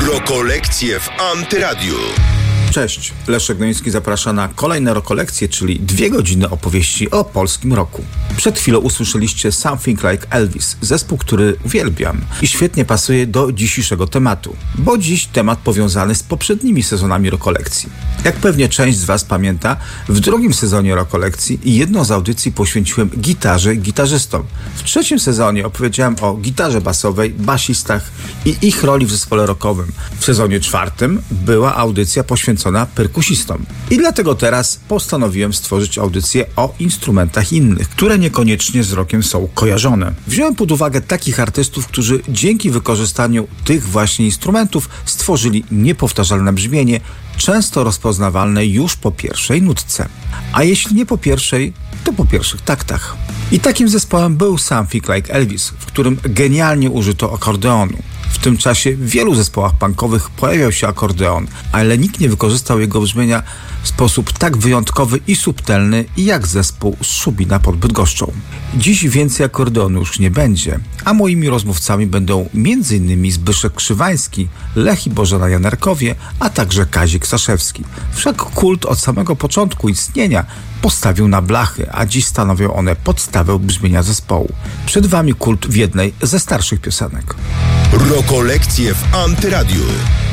Rokolekcje w Antyradiu. Cześć, Leszek Gnoński zaprasza na kolejne Rokolekcje, czyli 2 godziny opowieści o polskim rocku. Przed chwilą usłyszeliście Something Like Elvis, zespół, który uwielbiam i świetnie pasuje do dzisiejszego tematu, bo dziś temat powiązany z poprzednimi sezonami Rokolekcji. Jak pewnie część z Was pamięta, w drugim sezonie Rokolekcji jedną z audycji poświęciłem gitarze i gitarzystom. W trzecim sezonie opowiedziałem o gitarze basowej, basistach i ich roli w zespole rockowym. W sezonie czwartym była audycja poświęcona perkusistom. I dlatego teraz postanowiłem stworzyć audycję o instrumentach innych, które niekoniecznie z rockiem są kojarzone. Wziąłem pod uwagę takich artystów, którzy dzięki wykorzystaniu tych właśnie instrumentów stworzyli niepowtarzalne brzmienie, często rozpoznawalne już po pierwszej nutce. A jeśli nie po pierwszej, to po pierwszych taktach. I takim zespołem był Something Like Elvis, w którym genialnie użyto akordeonu. W tym czasie w wielu zespołach punkowych pojawiał się akordeon, ale nikt nie wykorzystał jego brzmienia w sposób tak wyjątkowy i subtelny jak zespół z Szubina pod Bydgoszczą. Dziś więcej akordeonu już nie będzie, a moimi rozmówcami będą m.in. Zbyszek Krzywański, Lech i Bożena Janerkowie, a także Kazik Staszewski. Wszak kult od samego początku istnienia postawił na blachy, a dziś stanowią one podstawę brzmienia zespołu. Przed Wami kult w jednej ze starszych piosenek. Rokolekcje w Antyradiu.